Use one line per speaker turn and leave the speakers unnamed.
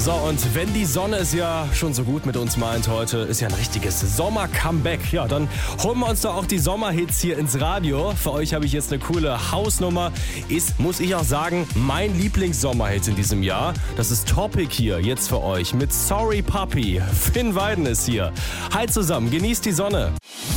So, und wenn die Sonne es ja schon so gut mit uns meint heute, ist ja ein richtiges Sommer-Comeback. Ja, dann holen wir uns doch auch die Sommerhits hier ins Radio. Für euch habe ich jetzt eine coole Hausnummer. Ist, muss ich auch sagen, mein Lieblings-Sommerhit in diesem Jahr. Das ist Topic hier jetzt für euch mit Sorry Puppy. Finn Weiden ist hier. Hi zusammen, genießt die Sonne.